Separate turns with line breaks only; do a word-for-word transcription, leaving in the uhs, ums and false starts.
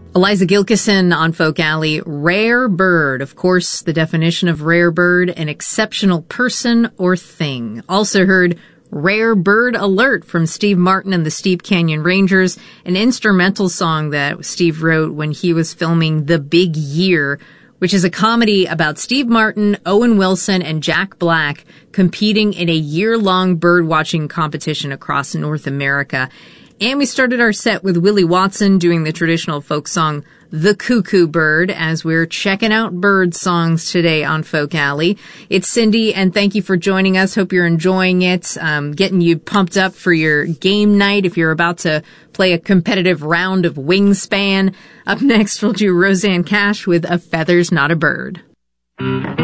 Eliza Gilkison on Folk Alley. Rare bird. Of course, the definition of rare bird, an exceptional person or thing. Also heard Rare Bird Alert from Steve Martin and the Steep Canyon Rangers, an instrumental song that Steve wrote when he was filming The Big Year, which is a comedy about Steve Martin, Owen Wilson, and Jack Black competing in a year-long bird-watching competition across North America. And we started our set with Willie Watson doing the traditional folk song, The Cuckoo Bird, as we're checking out bird songs today on Folk Alley. It's Cindy, and thank you for joining us. Hope you're enjoying it, um, getting you pumped up for your game night if you're about to play a competitive round of Wingspan. Up next, we'll do Rosanne Cash with A Feather's Not a Bird.